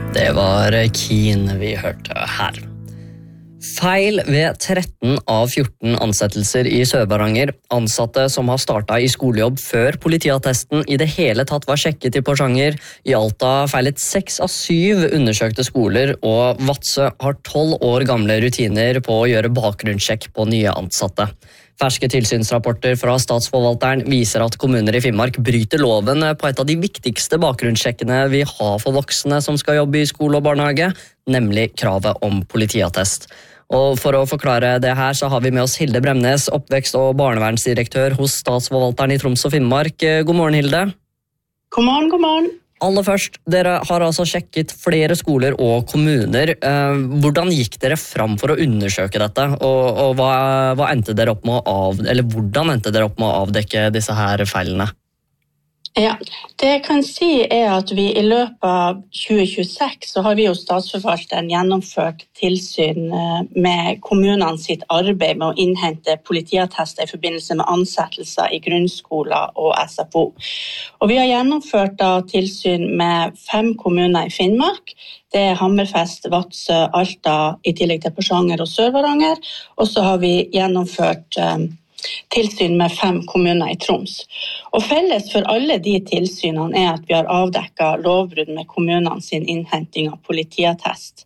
Det var Keen vi hørte her. Feil ved 13 av 14 ansettelser i Sør-Varanger. Ansatte som har startet i skolejobb før politiattesten i det hele tatt var sjekket i Porsanger. I Alta feilet 6 av 7 undersøkte skoler, og Vadsø har 12 år gamle rutiner på å gjøre bakgrunnssjekk på nye ansatte. Ferske tilsynsrapporter fra statsforvalteren viser at kommuner i Finnmark bryter loven på et av de viktigste bakgrunnssjekkene vi har for voksne som skal jobbe i skole og barnehage, nemlig kravet om politiattest. Og for å forklare det her så har vi med oss Hilde Bremnes, oppvekst- og barnevernsdirektør hos statsforvalteren i Troms og Finnmark. God morgen, Hilde. God morgen, god morgen. Aller først, dere har altså sjekket flere skoler og kommuner. Hvordan gikk dere fram for å undersøke dette, og hva endte dere opp med hvordan endte dere opp med å avdekke disse her feilene? Ja, det jeg kan si at vi i løpet av 2026 så har vi jo statsforvalteren gjennomført tilsyn med kommunene sitt arbeid med å innhente politiattester i forbindelse med ansettelser i grunnskoler og SFO. Og vi har gjennomført tilsyn med 5 kommuner i Finnmark. Det Hammerfest, Vadsø, Alta, i tillegg til Porsanger og Sør-Varanger. Og så har vi gjennomført tilsyn med 5 kommuner i Troms. Og felles for alle de tilsynene at vi har avdekket lovbrudd med kommunene sin innhenting av politiattest.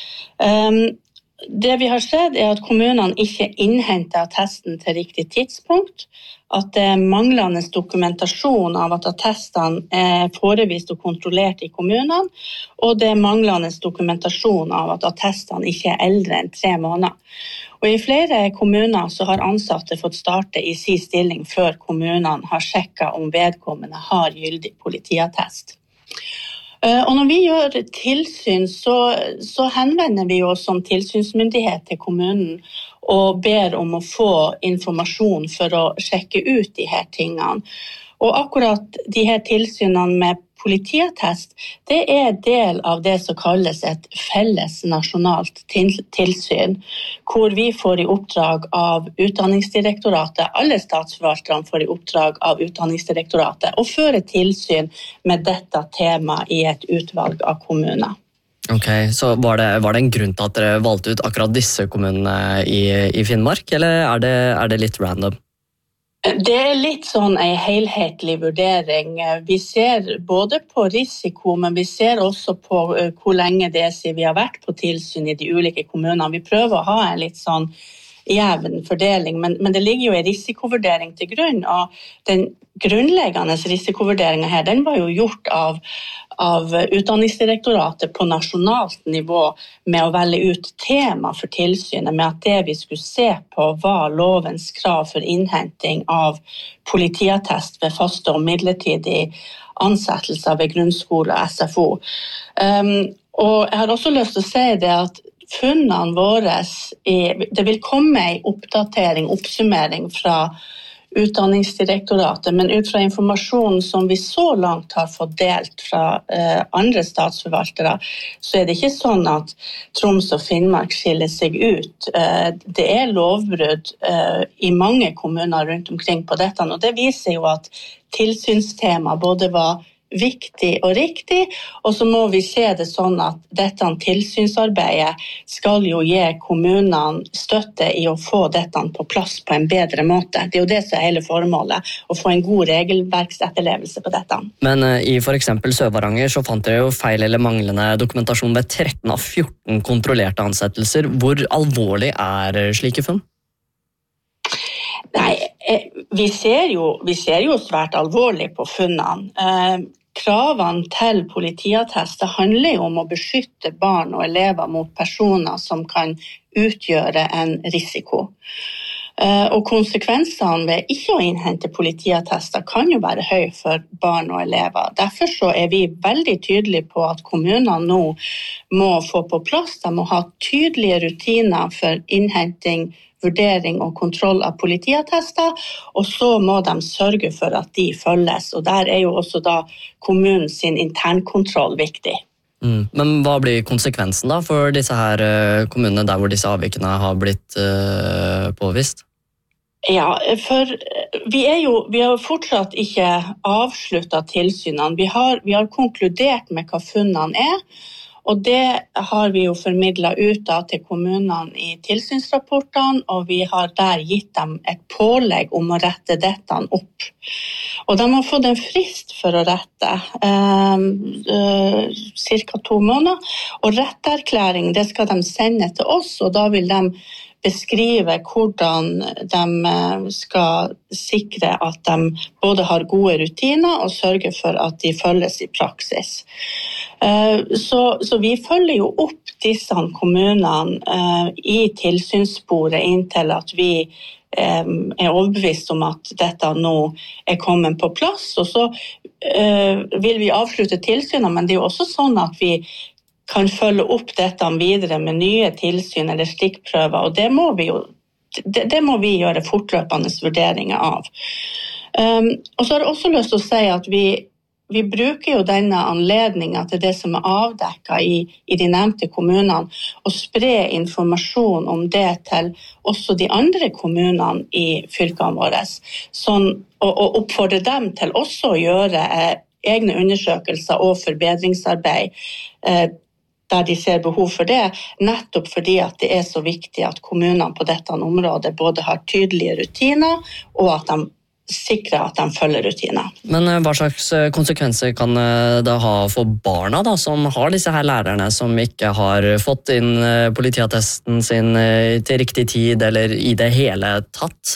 Det vi har sett at kommunene ikke innhenter attesten til riktig tidspunkt, at det manglende dokumentasjon av at attestene forevist og kontrollert i kommunene, og det manglende dokumentasjon av at attestene ikke eldre enn 3 måneder. Og i flere kommuner så har ansatte fått starte i sin stilling før kommunene har sjekket om vedkommende har gyldig politiattest. Og når vi gjør tilsyn, så henvender vi oss som tilsynsmyndighet til kommunen og ber om å få informasjon for å sjekke ut de her tingene. Og akkurat de her tilsynene med politiattest, det del av det som kalles et felles nasjonalt tilsyn, hvor vi får i oppdrag av Utdanningsdirektoratet, alle statsforvalterne får i oppdrag av Utdanningsdirektoratet, og føre tilsyn med dette temaet i et utvalg av kommuner. Ok, så var det en grunn til at dere valgte ut akkurat disse kommunene i Finnmark, eller er det litt random? Det litt sånn en helhetlig vurdering. Vi ser både på risiko, men vi ser også på hvor lenge det siden vi har vært på tilsyn i de ulike kommunene. Vi prøver å ha en litt sånn jevn fordeling, men det ligger jo en risikovurdering til grunn, og den grunnleggende risikovurderingen her, den var jo gjort av Utdanningsdirektoratet på nasjonalt nivå med å velge ut tema for tilsynet, med at det vi skulle se på var lovens krav for innhenting av politiattest ved faste og midlertidige ansettelser ved grunnskole og SFO. Og jeg har også lyst til å si det at funnene våre, det vil komme en oppsummering fra Utdanningsdirektoratet, men ut fra informasjonen som vi så langt har fått delt fra andre statsforvaltere, så det ikke sånn at Troms og Finnmark skiller seg ut. Det lovbrudd i mange kommuner rundt omkring på dette, og det viser jo at tilsynstema både var viktig og riktig, og så må vi se det sånn at dette tilsynsarbeidet skal jo gi kommunene støtte i å få dette på plass på en bedre måte. Det er jo det som hele formålet, å få en god regelverksetterlevelse på dette. Men i for eksempel Sør-Varanger så fant dere jo feil eller manglende dokumentasjon ved 13 av 14 kontrollerte ansettelser. Hvor alvorlig slike funn? Nei, vi ser jo svært alvorlig på funnene. Kravene til politiattester handler jo om å beskytte barn og elever mot personer som kan utgjøre en risiko. Og konsekvensene ved ikke å innhente politiattester kan jo være høy for barn og elever. Derfor så vi veldig tydelige på at kommunene nå må få på plass, de må ha tydelige rutiner for innhenting, vurdering og kontroll av politiattester, og så må de sørge for at de følges. Og der jo også da kommunen sin internkontroll viktig. Men hva blir konsekvensen da for disse her kommunene der hvor disse avvikene har blitt påvist? Ja, for vi har fortsatt ikke avsluttet tilsynene. Vi har konkludert med hva funnene Og det har vi jo formidlet ut da, til kommunene i tilsynsrapportene, og vi har der gitt dem et pålegg om å rette dette opp. Og de har fått en frist for å rette, cirka 2 måneder, og retteerklæring det skal de sende til oss, og da vil de beskrive hvordan de skal sikre at de både har gode rutiner og sørge for at de følges i praksis. Så vi følger jo opp disse kommunene i tilsynssporet inntil at vi er overbevist om at dette nå er kommet på plass. Og så vil vi avslutte tilsynet, men det er jo også sånn at vi kan følge opp dette videre med nye tilsyn eller stikkprøver, og det må vi gjøre fortløpende vurderinger av. Og så har jeg også lyst til å si at vi bruker jo denne anledningen til det som er avdekket i de nevnte kommunene, og spre informasjon om det til også de andre kommunene i fylkene våre, sånn, og oppfordre dem til også å gjøre egne undersøkelser og forbedringsarbeid der de ser behov for det, nettopp fordi at det er så viktig at kommunene på dette området både har tydelige rutiner, og at de sikrer at de følger rutiner. Men hva slags konsekvenser kan det ha for barna da, som har disse her lærerne som ikke har fått inn politiattesten sin til riktig tid, eller i det hele tatt?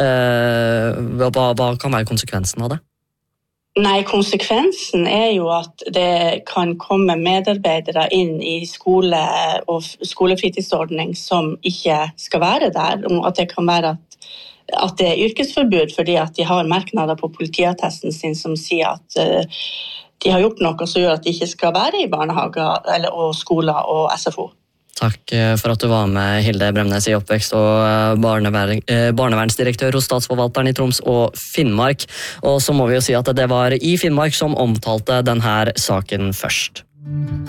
Hva kan være konsekvensen av det? Nei, konsekvensen er jo at det kan komme medarbeidere inn i skole og skolefritidsordning som ikke skal være der, og at det kan være at det er yrkesforbud fordi at de har merknader på politiattesten sin som sier at de har gjort noe som gjør at de ikke skal være i barnehager og skoler og SFO. Takk for at du var med, Hilde Bremnes i Oppvekst og barnevernsdirektør hos Statsforvalteren i Troms og Finnmark. Og så må vi jo si at det var i Finnmark som omtalte denne saken først.